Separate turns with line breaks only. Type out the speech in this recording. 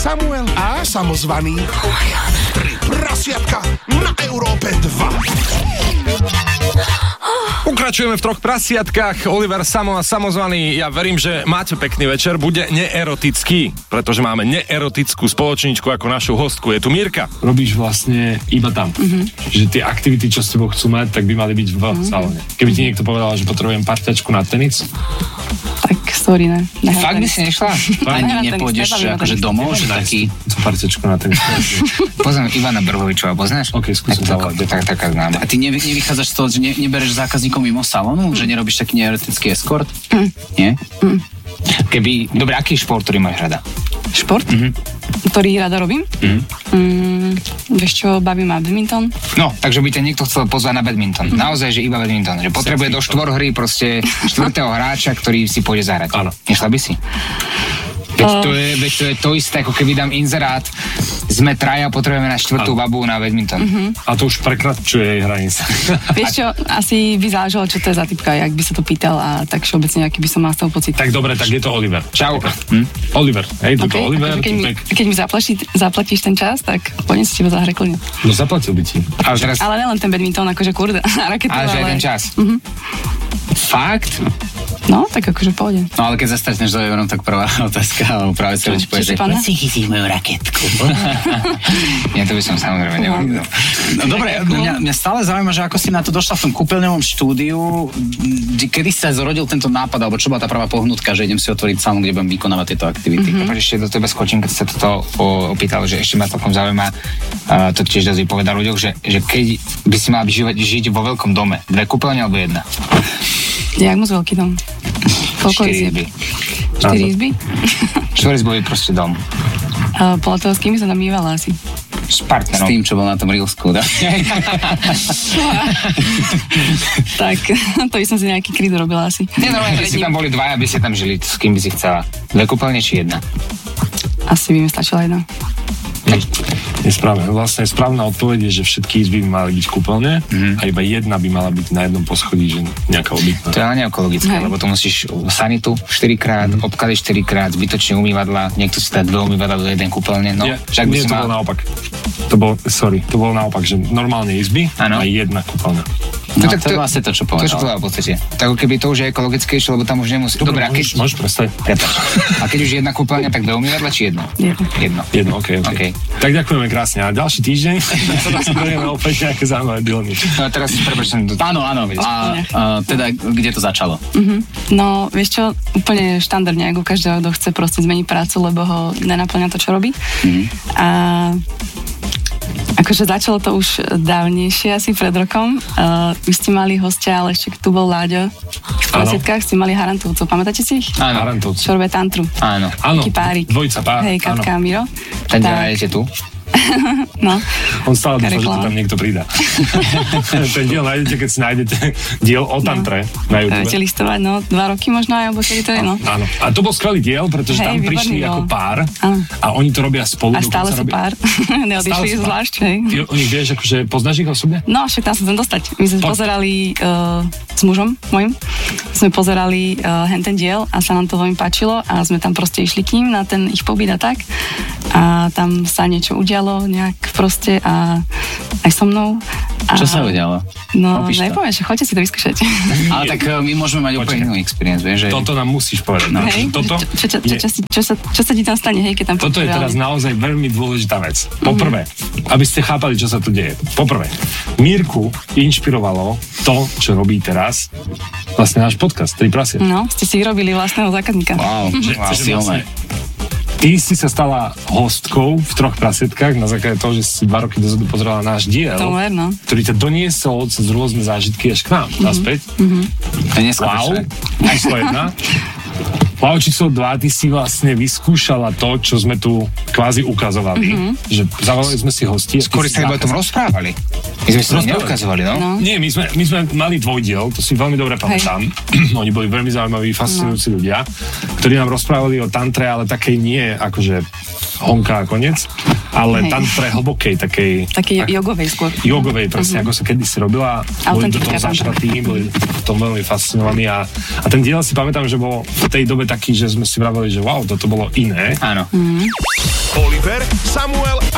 Samuel a samozvaný. Tri prasiatka na Európe 2.
Pokračujeme v troch prasiatkách. Oliver, Samo a samozvaný. Ja verím, že máte pekný večer. Bude neerotický, pretože máme neerotickú spoločničku ako našu hostku. Je tu Mirka.
Robíš vlastne iba tam. Že tie aktivity, čo s tebou chcú mať, tak by mali byť v salóne. Keby ti niekto povedal, že potrebujem parťačku na tenis,
tak sorry, ne.
Fakt by si nešla? Ani nepôjdeš akože domov, že taký...
parťačku na tenis.
Poznám Ivana Brhovičová, poznáš?
Ok, skúsim zavolať.
Taká známa. A ty nevychádzaš z toho, že nebereš zákazníkov mimo salónu? Že nerobíš taký neerotický escort? Nie? Dobre, aký šport, ktorý máš rada?
Šport? Ktorý rada robím? Vieš čo, baví ma badminton.
No, takže by ťa niekto chcel pozvať na badminton. Naozaj, že iba badminton. Že potrebuje do štvorhry proste štvrtého hráča, ktorý si pôjde zahrať.
Áno.
Nešla by si? Veď to je to isté, ako keby dám inzerát. Sme traja, potrebujeme na štvrtú babu na badminton.
A to už prekračuje jej hranice.
Vieš čo, asi by záležalo, čo to je za typka, jak by sa to pýtal a tak všeobecne, aký by som mal z toho pocit.
Tak dobre, tak je to Oliver.
Čau.
Oliver, hej, toto
Okay,
Oliver.
keď mi zaplatíš ten čas, tak poďme si teba zahrať kľudne.
No zaplatil by ti.
Ale nelen ten badminton, akože kurde, raketu,
ale... že aj ten čas. Fakt?
No, tak akože pôjde.
No ale keď zastatneš za Ivanom, tak prvá otázka, alebo práve sa ti povie, že si chytíš moju raketku. Ja to by som samozrejme nevedel. No dobre, mňa stále zaujíma, že ako si na to došla v tom kúpeľňovom štúdiu, kedy sa zrodil tento nápad, alebo čo bola tá prvá pohnutka, že idem si otvoriť salón, kde budem vykonávať tieto aktivity. Ešte do teba skočím, keď sa toto opýtal, že ešte ma celkom zaujíma, to tiež dosť vypovedá ľuďoch, že keď by si mala žiť vo veľkom dome, 2 kúpeľne alebo 1?
Jak moc veľký dom? Koľko
4 izby.
4 izby?
4 izby proste dom.
Podľa toho, s kým sa tam bývala asi.
S partnerom. S tým, čo bol na tom Reelsku, da?
Tak, to by som si nejaký kryt robila asi.
Nie, normálne, by si tam boli 2, aby si tam žili, s kým by si chcela. 2 kúpeľne či 1?
Asi by mi stačila 1.
Nesprávne. Vlastne správna odpoveď je, že všetky izby by mali byť kúpeľne a iba jedna by mala byť na jednom poschodí, že nejaká obytná.
To je ale neekologické, lebo to musíš sanitu 4-krát, obkady 4-krát, zbytočne umývadla, niekto si dá 2 umývadla do 1 kúpeľne. No, však by
nie, to bolo naopak. To bolo naopak, že normálne izby a 1 kúpeľňa.
No, tak to je vlastne to, čo povedal. To, čo povedal v podstate. Tak keby to už je ekologickejšie, lebo tam už nemusí...
Dobre, môžeš prestať.
A keď už 1 kúpeľňa, tak 2 umývadla či 1? 1,
OK. Tak ďakujeme krásne. A ďalší týždeň sa nás budeme opäť nejaké zaujímavé dilmy.
No teraz si prepačujem. Áno. A teda, kde to začalo?
No, vieš čo, úplne štandardne, ako každého, kto chce proste zmeniť prácu, lebo ho nenaplňa to, čo robí. A akože začalo to už dávnejšie, asi pred rokom. Vy ste mali hostia, ale ešte tu bol Láďo. V Prasietkách ste mali Harantovcov, pamätáte si ich?
Áno.
Harantovcov.
Čo robia tantru.
Áno.
Taký párik.
Dvojica pár.
Hej, Katka a Miro.
Ten ďalejete tu?
No.
On stále dúfa, že to tam niekto pridá. Ten diel nájdete, keď si nájdete diel o tantre na YouTube.
Chcete listovať, 2 roky možno aj, alebo to je, no.
Áno. A to bol skvelý diel, pretože tam prišli ako pár a oni to robia spolu.
A stále sú pár. Neodišli zvlášť, hej.
Ty o nich vieš, akože poznáš ich osobne?
No, však tam sa chcem dostať. My sme pozerali s mužom mojim, sme pozerali ten diel a sa nám to veľmi páčilo a sme tam proste išli k ním na ten ich pobyt a tak. A tam sa niečo udialo nejak proste a aj so mnou.
Čo sa udialo?
No, nepoviem, že choďte si to vyskúšať.
Ale tak my môžeme mať úplne inú experience, vieš?
Toto nám musíš povedať. No.
Hej, čo sa ti tam stane, hej, keď tam...
Toto je teraz naozaj veľmi dôležitá vec. Poprvé, aby ste chápali, čo sa tu deje. Poprvé, Mírku inšpirovalo to, čo robí teraz, vlastne náš podcast, Tri prasiatka.
No, ste si vyrobili vlastného zákazníka.
Wow, silné.
Ty si sa stala hostkou v Troch prasietkách na základe toho, že si 2 roky dozadu pozerala náš diel, ktorý ťa doniesol cez rôzne zážitky až k nám, naspäť. Wow, číslo 1. Wow, číslo 2, ty si vlastne vyskúšala to, čo sme tu kvázi ukazovali. Že zavolali sme si hostí.
Skôr sa iba o tom rozprávali. My sme sa neukazovali, no?
Nie, my sme mali dvojdiel, to si veľmi dobre pamätám. Oni boli veľmi zaujímaví, fascinujúci ľudia, ktorí nám rozprávali o tantre, ale takej nie akože honka a koniec, ale tantre hlbokej, takej
jogovej skôr.
Jogovej, presne, ako sa kedysi robila. Boli do toho zašratí, boli v tom veľmi fascinovaní a ten diel si pamätám, že bol v tej dobe taký, že sme si vraveli, že wow, toto bolo iné.
Áno.
Oliver, Samuel